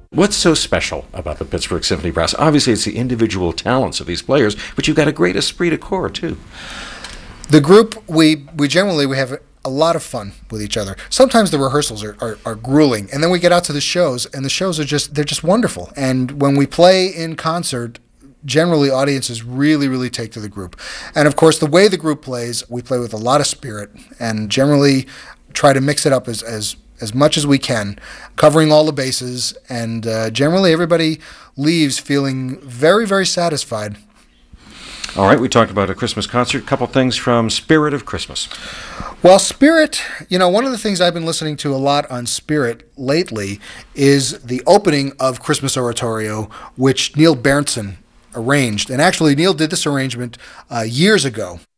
What's so special about the Pittsburgh Symphony Brass? Obviously, it's the individual talents of these players, but you've got a great esprit de corps, too. The group, we generally we have a lot of fun with each other. Sometimes the rehearsals are grueling, and then we get out to the shows, and the shows they're just wonderful. And when we play in concert, generally audiences really take to the group. And of course, the way the group plays, we play with a lot of spirit, and generally try to mix it up as much as we can, covering all the bases, and generally everybody leaves feeling very satisfied. All right, we talked about a Christmas concert. A couple things from Spirit of Christmas. Well, Spirit, one of the things I've been listening to a lot on Spirit lately is the opening of Christmas Oratorio, which Neil Berndtson arranged. And actually, Neil did this arrangement years ago.